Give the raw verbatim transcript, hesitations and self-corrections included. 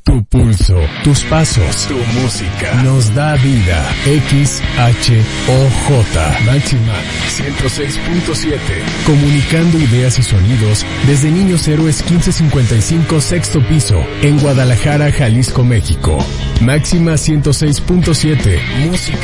Tu pulso, tus pasos, tu música nos da vida. X H O J Máxima ciento seis punto siete. Comunicando ideas y sonidos desde Niños Héroes quince cincuenta y cinco sexto piso en Guadalajara, Jalisco, México. Máxima ciento seis punto siete. Música